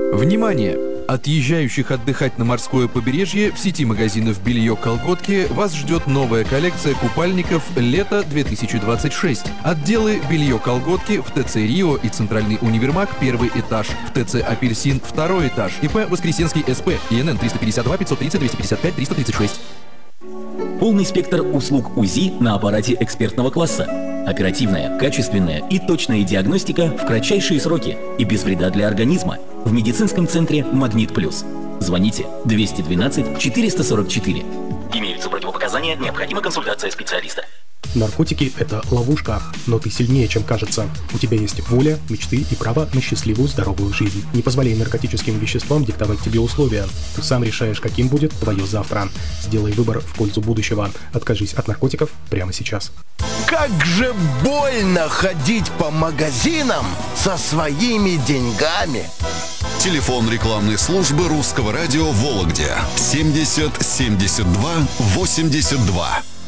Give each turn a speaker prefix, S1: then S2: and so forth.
S1: Внимание! Отъезжающих отдыхать на морское побережье в сети магазинов «Белье-колготки» вас ждет новая коллекция купальников «Лето 2026». Отделы «Белье-колготки» в ТЦ «Рио» и «Центральный универмаг» первый этаж, в ТЦ «Апельсин» второй этаж, ИП «Воскресенский СП», ИНН 352 530 255 336.
S2: Полный спектр услуг УЗИ на аппарате экспертного класса. Оперативная, качественная и точная диагностика в кратчайшие сроки и без вреда для организма. В медицинском центре «Магнит Плюс». Звоните 212 444. Имеются противопоказания, необходима консультация специалиста.
S3: Наркотики – это ловушка, но ты сильнее, чем кажется. У тебя есть воля, мечты и право на счастливую, здоровую жизнь. Не позволяй наркотическим веществам диктовать тебе условия. Ты сам решаешь, каким будет твое завтра. Сделай выбор в пользу будущего. Откажись от наркотиков прямо сейчас.
S4: Как же больно ходить по магазинам со своими деньгами.
S5: Телефон рекламной службы Русского радио в Вологде 70 72 82.